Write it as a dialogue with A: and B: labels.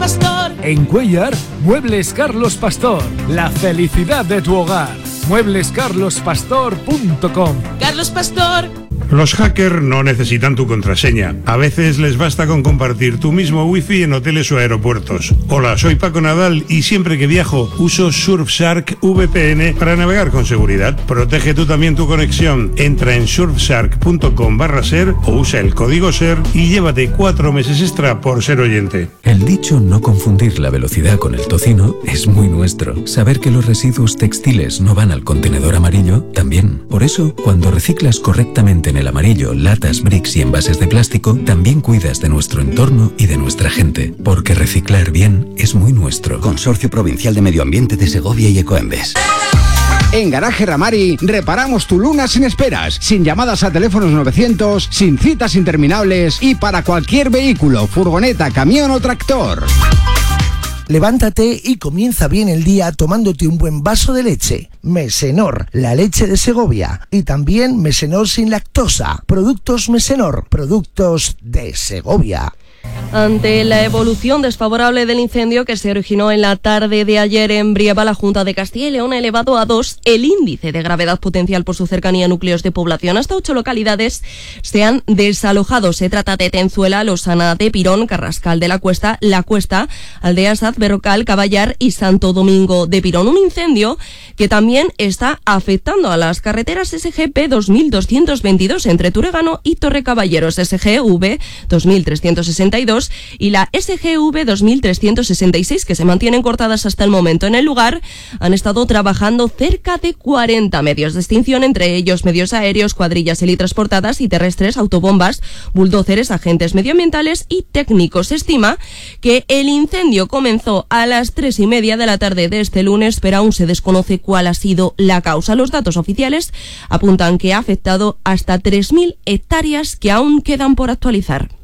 A: Pastor.
B: En Cuéllar, Muebles Carlos Pastor. La felicidad de tu hogar. mueblescarlospastor.com.
A: Carlos Pastor.
C: Los hackers no necesitan tu contraseña. A veces les basta con compartir tu mismo wifi en hoteles o aeropuertos. Hola, soy Paco Nadal y siempre que viajo uso Surfshark VPN para navegar con seguridad. Protege tú también tu conexión. Entra en surfshark.com/ser o usa el código SER y llévate 4 meses extra por ser oyente.
D: El dicho no confundir la velocidad con el tocino es muy nuestro. Saber que los residuos textiles no van al contenedor amarillo también. Por eso, cuando reciclas correctamente en el amarillo, latas, bricks y envases de plástico, también cuidas de nuestro entorno y de nuestra gente. Porque reciclar bien es muy nuestro.
E: Consorcio Provincial de Medio Ambiente de Segovia y Ecoembes. En Garaje Ramari reparamos tu Luna sin esperas, sin llamadas a teléfonos 900, sin citas interminables y para cualquier vehículo, furgoneta, camión o tractor.
F: Levántate y comienza bien el día tomándote un buen vaso de leche. Mesenor, la leche de Segovia. Y también Mesenor sin lactosa. Productos Mesenor, productos de Segovia.
G: Ante la evolución desfavorable del incendio que se originó en la tarde de ayer en Brieva, la Junta de Castilla y León ha elevado a 2 el índice de gravedad potencial por su cercanía a núcleos de población. Hasta 8 localidades se han desalojado. Se trata de Tenzuela, Losana de Pirón, Carrascal de la Cuesta, Aldeas Berrocal, Caballar y Santo Domingo de Pirón. Un incendio que también está afectando a las carreteras SGP 2222 entre Turegano y Torrecaballeros, SGV 2362 y la SGV 2366, que se mantienen cortadas hasta el momento. En el lugar han estado trabajando cerca de 40 medios de extinción, entre ellos medios aéreos, cuadrillas helitransportadas y terrestres, autobombas, bulldóceres, agentes medioambientales y técnicos. Se estima que el incendio comenzó a las 3:30 de la tarde de este lunes, pero aún se desconoce cuál ha sido la causa. Los datos oficiales apuntan que ha afectado hasta 3.000 hectáreas que aún quedan por actualizar.